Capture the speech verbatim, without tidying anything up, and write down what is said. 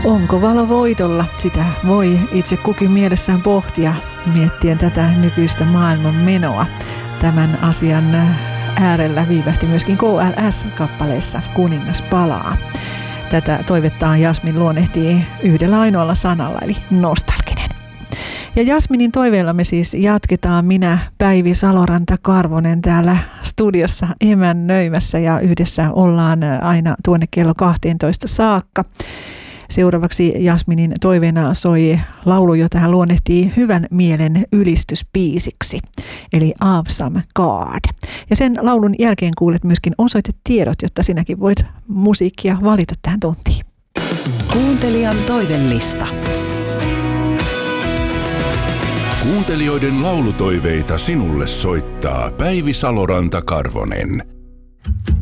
Onko valo voitolla? Sitä voi itse kukin mielessään pohtia miettien tätä nykyistä maailman menoa. Tämän asian äärellä viivähti myöskin K L S-kappaleessa Kuningas palaa. Tätä toivettaan Jasmin luonnehtii yhdellä ainoalla sanalla, eli nostalginen. Ja Jasminin toiveella me siis jatketaan. Minä, Päivi Saloranta-Karvonen, täällä studiossa emännöimässä ja yhdessä ollaan aina tuonne kello kahteentoista saakka. Seuraavaksi Jasminin toiveena soi laulu, jota hän luonnehtii hyvän mielen ylistyspiisiksi, eli Awesome God. Ja sen laulun jälkeen kuulet myöskin osoitetiedot, jotta sinäkin voit musiikkia valita tähän tuntiin. Kuuntelijan toivellista. Kuuntelijoiden laulutoiveita sinulle soittaa Päivi Saloranta-Karvonen.